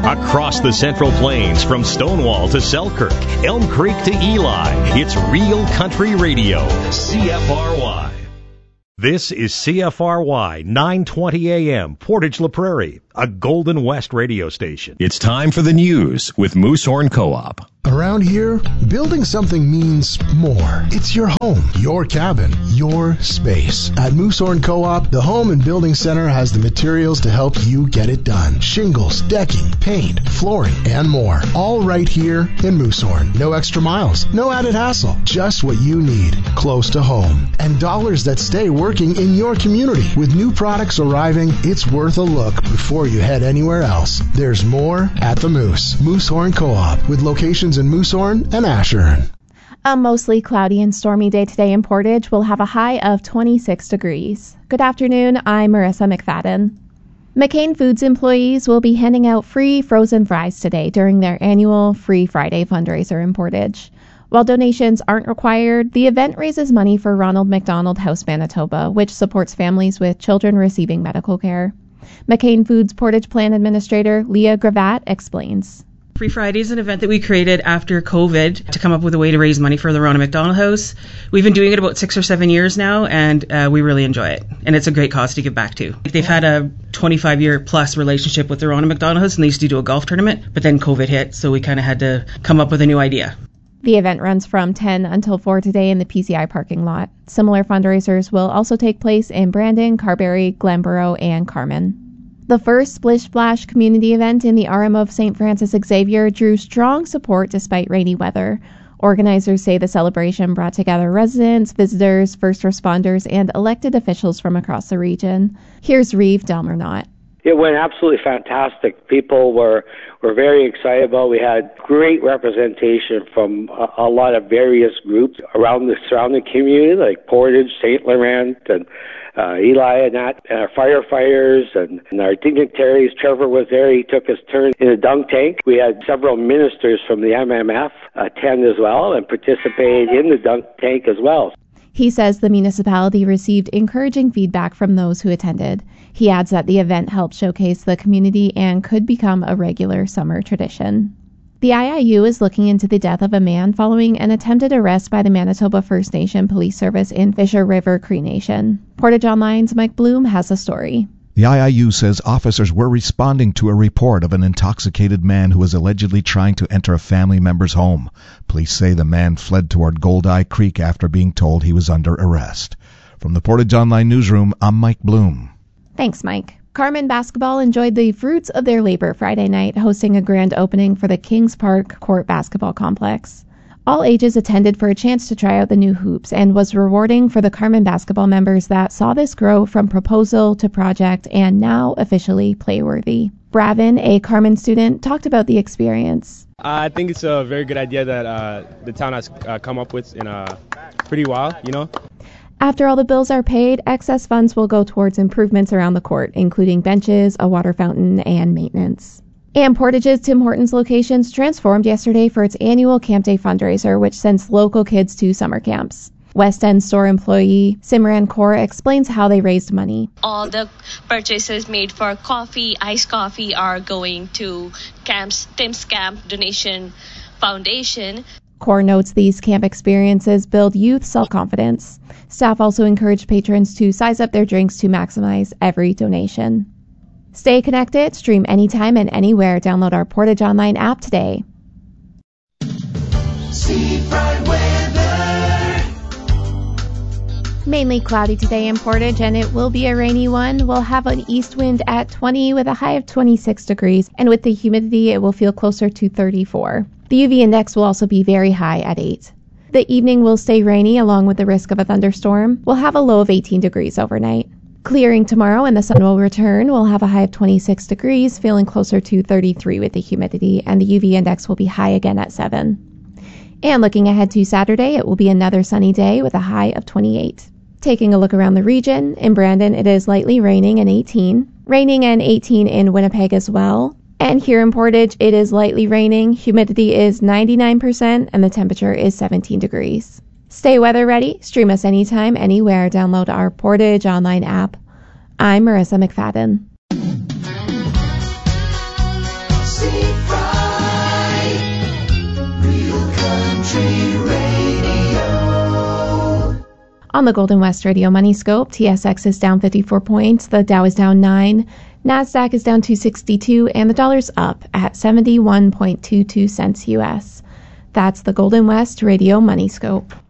Across the Central Plains, from Stonewall to Selkirk, Elm Creek to Eli, it's Real Country Radio, CFRY. This is CFRY 920 AM, Portage La Prairie, a Golden West radio station. It's time for the news with Moosehorn Co-op. Around here, building something means more. It's your home, your cabin, your space. At Moosehorn Co-op, the Home and Building Center has the materials to help you get it done. Shingles, decking, paint, flooring, and more. All right here in Moosehorn. No extra miles, no added hassle. Just what you need, close to home. And dollars that stay working in your community. With new products arriving, it's worth a look before you head anywhere else. There's more at the Moose. Moosehorn Co-op, with locations in Moosehorn and Ashern. A mostly cloudy and stormy day today in Portage will have a high of 26 degrees. Good afternoon, I'm Marissa McFadden. McCain Foods employees will be handing out free frozen fries today during their annual Free Friday fundraiser in Portage. While donations aren't required, the event raises money for Ronald McDonald House Manitoba, which supports families with children receiving medical care. McCain Foods Portage Plan Administrator Leah Gravatt explains. Free Friday is an event that we created after COVID to come up with a way to raise money for the Ronald McDonald House. We've been doing it about 6 or 7 years now, and we really enjoy it. And it's a great cause to give back to. They've had a 25-year plus relationship with the Ronald McDonald House, and they used to do a golf tournament, but then COVID hit, so we kind of had to come up with a new idea. The event runs from 10 until 4 today in the PCI parking lot. Similar fundraisers will also take place in Brandon, Carberry, Glenborough, and Carman. The first Splish Splash community event in the RM of St. Francis Xavier drew strong support despite rainy weather. Organizers say the celebration brought together residents, visitors, first responders, and elected officials from across the region. Here's Reeve Delmernot. It went absolutely fantastic. People were very excited about it. We had great representation from a lot of various groups around the surrounding community, like Portage, St. Laurent, and Eli and that, and our firefighters and our dignitaries. Trevor was there. He took his turn in the dunk tank. We had several ministers from the MMF attend as well and participate in the dunk tank as well. He says the municipality received encouraging feedback from those who attended. He adds that the event helped showcase the community and could become a regular summer tradition. The IIU is looking into the death of a man following an attempted arrest by the Manitoba First Nation Police Service in Fisher River Cree Nation. Portage Online's Mike Bloom has a story. The IIU says officers were responding to a report of an intoxicated man who was allegedly trying to enter a family member's home. Police say the man fled toward Goldeye Creek after being told he was under arrest. From the Portage Online newsroom, I'm Mike Bloom. Thanks, Mike. Carman Basketball enjoyed the fruits of their labor Friday night, hosting a grand opening for the Kings Park Court Basketball Complex. All ages attended for a chance to try out the new hoops and was rewarding for the Carman Basketball members that saw this grow from proposal to project and now officially playworthy. Bravin, a Carman student, talked about the experience. I think it's a very good idea that the town has come up with in a pretty while, After all the bills are paid, excess funds will go towards improvements around the court, including benches, a water fountain, and maintenance. And Portage's Tim Hortons locations transformed yesterday for its annual Camp Day fundraiser, which sends local kids to summer camps. West End store employee Simran Kaur explains how they raised money. All the purchases made for coffee, iced coffee, are going to Tim's Camp Donation Foundation. Kaur notes these camp experiences build youth self-confidence. Staff also encourage patrons to size up their drinks to maximize every donation. Stay connected, stream anytime and anywhere. Download our Portage Online app today. Seafront weather. Mainly cloudy today in Portage, and it will be a rainy one. We'll have an east wind at 20 with a high of 26 degrees, and with the humidity, it will feel closer to 34. The UV index will also be very high at 8. The evening will stay rainy along with the risk of a thunderstorm. We'll have a low of 18 degrees overnight. Clearing tomorrow and the sun will return. We'll have a high of 26 degrees, feeling closer to 33 with the humidity, and the UV index will be high again at 7. And looking ahead to Saturday, it will be another sunny day with a high of 28. Taking a look around the region, in Brandon it is lightly raining and 18. Raining and 18 in Winnipeg as well. And here in Portage, it is lightly raining, humidity is 99%, and the temperature is 17 degrees. Stay weather ready, stream us anytime, anywhere, download our Portage Online app. I'm Marissa McFadden. Country Radio. On the Golden West Radio Money Scope, TSX is down 54 points, the Dow is down 9, NASDAQ is down 262, and the dollar's up at 71.22 cents U.S. That's the Golden West Radio Money Scope.